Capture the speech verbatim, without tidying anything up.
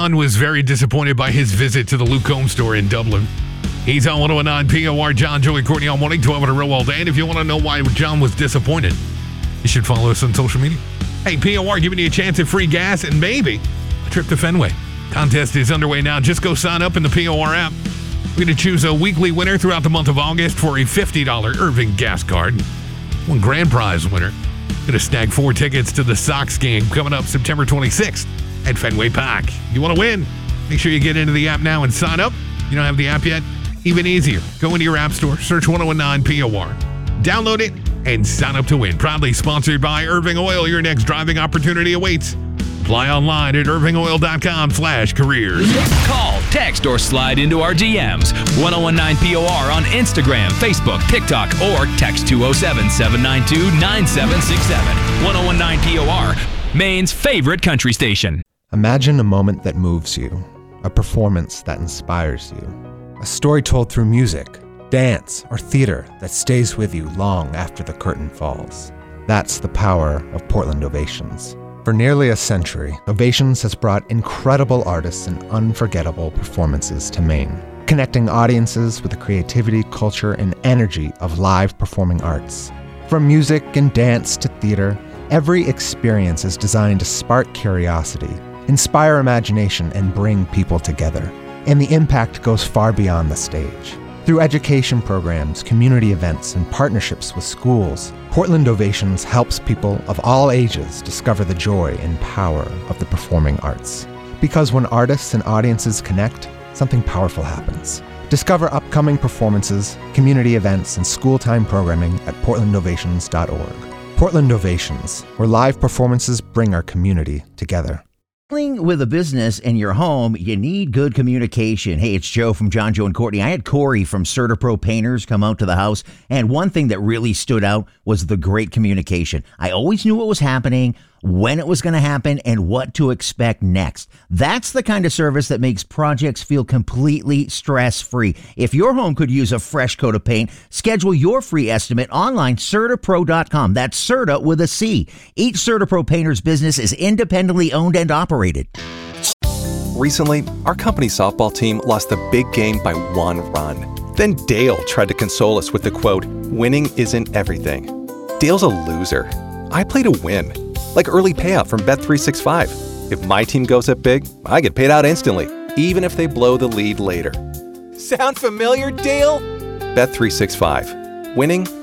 John was very disappointed by his visit to the Luke Combs store in Dublin. He's on one oh nine P O R, John, Joey, Courtney all morning, twelve on a row all day. And if you want to know why John was disappointed, you should follow us on social media. Hey, P O R giving you a chance at free gas and maybe a trip to Fenway. Contest is underway now. Just go sign up in the P O R app. We're going to choose a weekly winner throughout the month of August for a fifty dollars Irving gas card. One grand prize winner. Going to snag four tickets to the Sox game coming up September twenty-sixth at Fenway Park. You want to win? Make sure you get into the app now and sign up. You don't have the app yet? Even easier. Go into your app store, search one oh nine P O R. Download it and sign up to win. Proudly sponsored by Irving Oil. Your next driving opportunity awaits. Apply online at irvingoil.com slash careers. Call, text, or slide into our D Ms. ten nineteen P O R on Instagram, Facebook, TikTok, or text two oh seven, seven nine two, nine seven six seven. ten nineteen P O R, Maine's favorite country station. Imagine a moment that moves you, a performance that inspires you, a story told through music, dance, or theater that stays with you long after the curtain falls. That's the power of Portland Ovations. For nearly a century, Ovations has brought incredible artists and unforgettable performances to Maine, connecting audiences with the creativity, culture, and energy of live performing arts. From music and dance to theater, every experience is designed to spark curiosity, inspire imagination, and bring people together. And the impact goes far beyond the stage. Through education programs, community events, and partnerships with schools, Portland Ovations helps people of all ages discover the joy and power of the performing arts. Because when artists and audiences connect, something powerful happens. Discover upcoming performances, community events, and school-time programming at portland ovations dot org. Portland Ovations, where live performances bring our community together. Dealing with a business in your home, you need good communication. Hey, it's Joe from John, Joe, and Courtney. I had Corey from CertaPro Painters come out to the house, and one thing that really stood out was the great communication. I always knew what was happening, when it was going to happen, and what to expect next. That's the kind of service that makes projects feel completely stress-free. If your home could use a fresh coat of paint, schedule your free estimate online, Certa Pro dot com. That's Certa with a C. Each CertaPro Painters business is independently owned and operated. Recently, our company softball team lost the big game by one run. Then Dale tried to console us with the quote, "Winning isn't everything." Dale's a loser. I play to win. Like early payout from Bet three sixty-five. If my team goes up big, I get paid out instantly, even if they blow the lead later. Sound familiar, Dale? Bet three sixty-five. Winning